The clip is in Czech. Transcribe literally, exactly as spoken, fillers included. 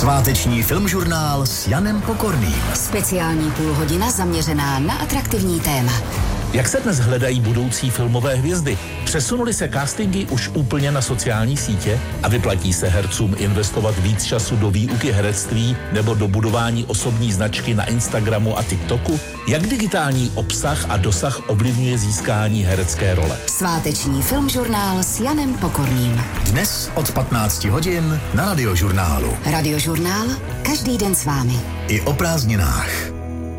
Sváteční filmžurnál s Janem Pokorným. Speciální půlhodina zaměřená na atraktivní téma. Jak se dnes hledají budoucí filmové hvězdy? Přesunuly se castingy už úplně na sociální sítě a vyplatí se hercům investovat víc času do výuky herectví nebo do budování osobní značky na Instagramu a TikToku? Jak digitální obsah a dosah ovlivňuje získání herecké role? Sváteční filmžurnál s Janem Pokorným. Dnes od patnácti hodin na Radiožurnálu. Radiožurnál každý den s vámi. I o prázdninách.